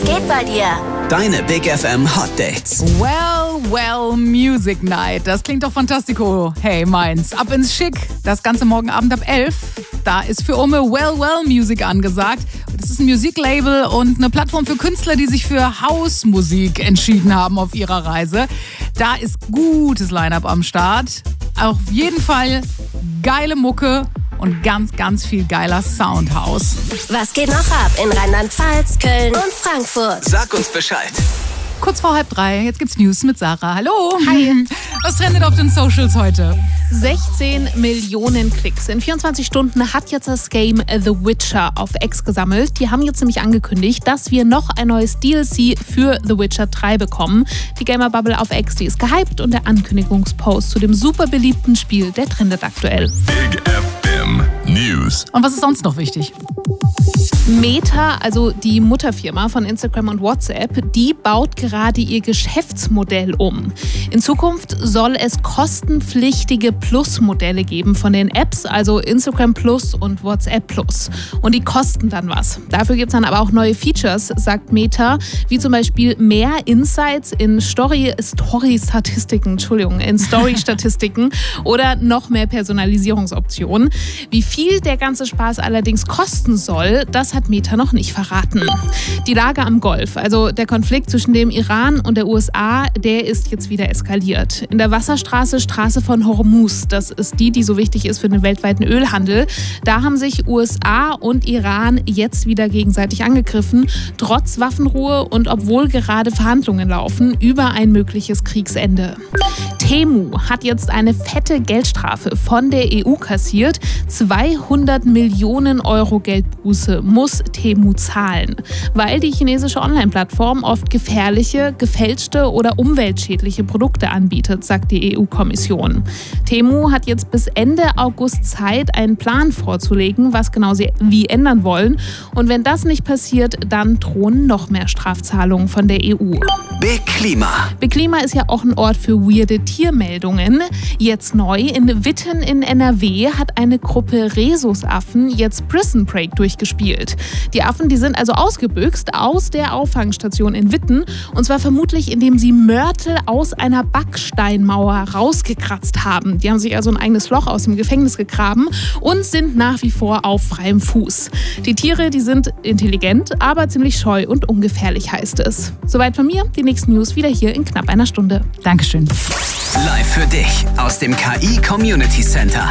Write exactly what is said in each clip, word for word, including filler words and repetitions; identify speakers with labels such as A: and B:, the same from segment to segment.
A: geht bei dir?
B: Deine Big F M Hot Dates.
C: Well, well, Music Night. Das klingt doch fantastico. Hey, meins. Ab ins Schick. Das Ganze morgen Abend ab elf. Da ist für Umme Well, well Music angesagt. Das ist ein Musiklabel und eine Plattform für Künstler, die sich für Hausmusik entschieden haben auf ihrer Reise. Da ist gutes Line-Up am Start. Auf jeden Fall geile Mucke und ganz, ganz viel geiler Soundhouse.
A: Was geht noch ab in Rheinland-Pfalz, Köln und Frankfurt?
B: Sag uns Bescheid.
C: Kurz vor halb drei, jetzt gibt's News mit Sarah. Hallo.
D: Hi.
C: Was trendet auf den Socials heute?
D: sechzehn Millionen Klicks. In vierundzwanzig Stunden hat jetzt das Game The Witcher auf X gesammelt. Die haben jetzt nämlich angekündigt, dass wir noch ein neues D L C für The Witcher drei bekommen. Die Gamer-Bubble auf X, die ist gehypt und der Ankündigungspost zu dem super beliebten Spiel, der trendet aktuell.
E: Big F M News.
C: Und was ist sonst noch wichtig?
D: Meta, also die Mutterfirma von Instagram und WhatsApp, die baut gerade ihr Geschäftsmodell um. In Zukunft soll es kostenpflichtige Plus-Modelle geben von den Apps, also Instagram Plus und WhatsApp Plus. Und die kosten dann was. Dafür gibt es dann aber auch neue Features, sagt Meta, wie zum Beispiel mehr Insights in Story, Story-Statistiken, Entschuldigung, in Story-Statistiken oder noch mehr Personalisierungsoptionen. Wie viel der ganze Spaß allerdings kosten soll, das hat Meta noch nicht verraten. Die Lage am Golf, also der Konflikt zwischen dem Iran und der U S A, der ist jetzt wieder eskaliert. In der Wasserstraße, Straße von Hormuz, das ist die, die so wichtig ist für den weltweiten Ölhandel, da haben sich U S A und Iran jetzt wieder gegenseitig angegriffen, trotz Waffenruhe und obwohl gerade Verhandlungen laufen über ein mögliches Kriegsende. Temu hat jetzt eine fette Geldstrafe von der E U kassiert. zweihundert Millionen Euro Geldbuße muss Temu zahlen, weil die chinesische Online-Plattform oft gefährliche, gefälschte oder umweltschädliche Produkte anbietet, sagt die E U-Kommission. Temu hat jetzt bis Ende August Zeit, einen Plan vorzulegen, was genau sie wie ändern wollen. Und wenn das nicht passiert, dann drohen noch mehr Strafzahlungen von der E U.
B: Big Klima.
D: Big Klima ist ja auch ein Ort für weirde Tiermeldungen. Jetzt neu, in Witten in N R W hat eine Gruppe Rhesusaffen jetzt Prison Break durchgespielt. Die Affen, die sind also ausgebüxt aus der Auffangstation in Witten und zwar vermutlich, indem sie Mörtel aus einer Backsteinmauer rausgekratzt haben. Die haben sich also ein eigenes Loch aus dem Gefängnis gegraben und sind nach wie vor auf freiem Fuß. Die Tiere, die sind intelligent, aber ziemlich scheu und ungefährlich, heißt es. Soweit von mir, die nächsten News wieder hier in knapp einer Stunde.
C: Dankeschön.
B: Live für dich aus dem K I Community Center.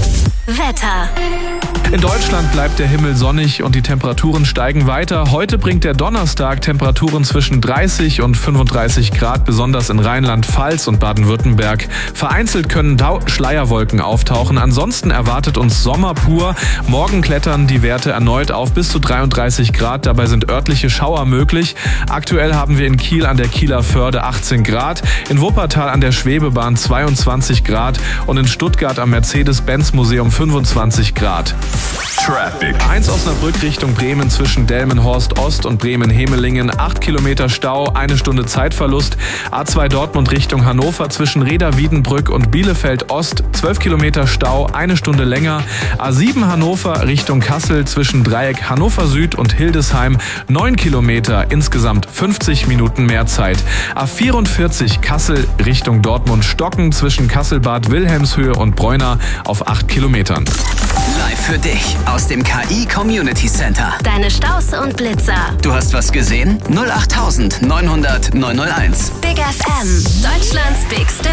A: Wetter.
F: In Deutschland bleibt der Himmel sonnig und die Temperaturen steigen weiter. Heute bringt der Donnerstag Temperaturen zwischen dreißig und fünfunddreißig Grad, besonders in Rheinland-Pfalz und Baden-Württemberg. Vereinzelt können Dau- Schleierwolken auftauchen. Ansonsten erwartet uns Sommer pur. Morgen klettern die Werte erneut auf bis zu dreiunddreißig Grad. Dabei sind örtliche Schauer möglich. Aktuell haben wir in Kiel an der Kieler Förde achtzehn Grad, in Wuppertal an der Schwebebahn zweiundzwanzig Grad und in Stuttgart am Mercedes-Benz-Museum fünfundzwanzig Grad.
E: Traffic.
F: eins Osnabrück Richtung Bremen zwischen Delmenhorst Ost und Bremen-Hemelingen. acht Kilometer Stau, eine Stunde Zeitverlust. A zwei Dortmund Richtung Hannover zwischen Reda-Wiedenbrück und Bielefeld Ost. zwölf Kilometer Stau, eine Stunde länger. A sieben Hannover Richtung Kassel zwischen Dreieck Hannover Süd und Hildesheim. neun Kilometer, insgesamt fünfzig Minuten mehr Zeit. A vierundvierzig Kassel Richtung Dortmund-Stocken zwischen Kassel-Bad Wilhelmshöhe und Bräuna auf acht Kilometern.
B: Live für dich aus dem K I Community Center.
A: Deine Staus und Blitzer.
B: Du hast was gesehen? null acht neunhundert neunhundert neunhunderteins.
A: Big F M. Deutschlands bigste